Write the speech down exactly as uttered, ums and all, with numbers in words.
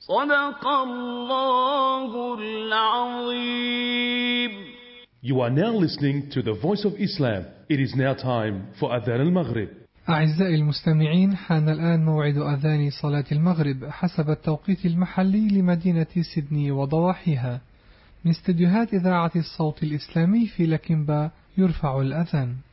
صدق الله العظيم. You are now listening to the Voice of Islam. It is now time for Adhan al-Maghrib. أعزائي المستمعين، حان الآن موعد أذان صلاة المغرب حسب التوقيت المحلي لمدينة سيدني وضواحيها. من استديوهات إذاعة الصوت الإسلامي في لكنبا يرفع الأذان.